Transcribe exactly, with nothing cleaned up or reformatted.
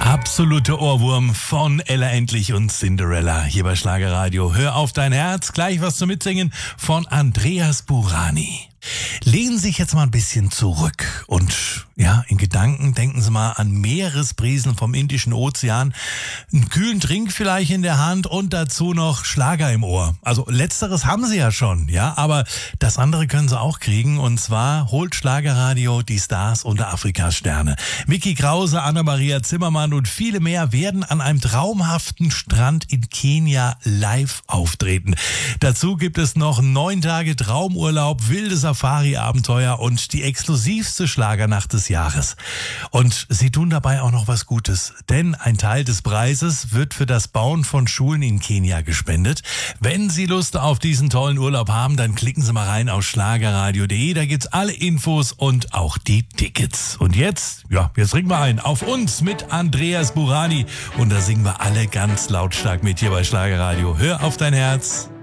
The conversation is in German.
Absolute Ohrwurm von Ella Endlich und Cinderella hier bei Schlagerradio. Hör auf dein Herz, gleich was zum Mitsingen von Andreas Burani. Lehnen Sie sich jetzt mal ein bisschen zurück und ja, in Gedanken denken Sie mal an Meeresbrieseln vom Indischen Ozean, einen kühlen Trink vielleicht in der Hand und dazu noch Schlager im Ohr. Also letzteres haben Sie ja schon, ja, aber das andere können Sie auch kriegen und zwar holt Schlagerradio die Stars unter Afrikas Sterne. Micky Krause, Anna-Maria Zimmermann und viele mehr werden an einem traumhaften Strand in Kenia live auftreten. Dazu gibt es noch neun Tage Traumurlaub, wilde Safari-Abenteuer und die exklusivste Schlagernacht des Jahres. Und sie tun dabei auch noch was Gutes, denn ein Teil des Preises wird für das Bauen von Schulen in Kenia gespendet. Wenn Sie Lust auf diesen tollen Urlaub haben, dann klicken Sie mal rein auf schlagerradio punkt de, da gibt's alle Infos und auch die Tickets. Und jetzt, ja, jetzt ringen wir ein auf uns mit Andreas Burani und da singen wir alle ganz lautstark mit hier bei Schlagerradio. Hör auf dein Herz.